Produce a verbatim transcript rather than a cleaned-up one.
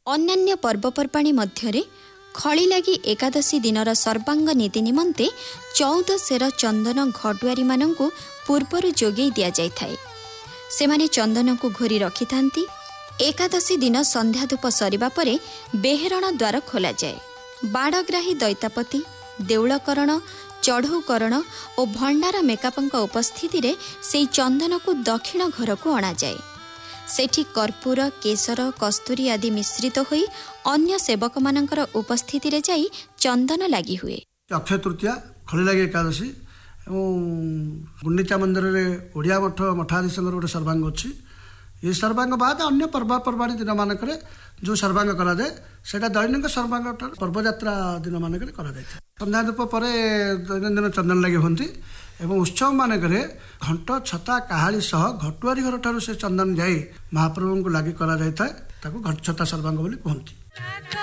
अन्यान्य पर्वपर्वाणी मध्यरे खली लगी एकादशी दिनर सर्वांग नीति निमंते चौदह सेर चंदन घटुआरी मानंकु पूर्वर जोगई दिया जाय थाए। सेमाने चंदन को घोरी रखि थांती। एकादशी दिन संध्या धूप सरिबा परे बेहरण द्वार खोला जाए। बाड़ग्राही दैतापति, देउलकरण, चढ़ौकरण और भंडार मेकापंक उपस्थिति रे सेई चंदन को दक्षिण घर को अणा जाए। सेठी कर्पूर, केसर, कस्तूरी आदि मिश्रित होई अन्य सेवक मानकर उपस्थिति रे जाई चंदन लागि हुए। अक्षय तृतीया, खली लगी एकादशी एवं गुंडीचा मंदिर रे ओडिया मठ मठाधीशंकर गोटे सर्वांग अच्छी। ये सर्वांग बाद अन्य पर्वपर्वाणी दिन मानक जो सर्वांग करा जाए सेटा दैनिक सर्वांग पर्वयात्रा दिन मानक करा जाए। संध्या धूप पर दैनंदिन चंदन लगी होती एवं उत्सव मानक घंट, छता, काहाली सह घटुआरी घर ठारू से चंदन जाई महाप्रभु को लगी करा जाए। घट छता सर्वांग बोली कहती।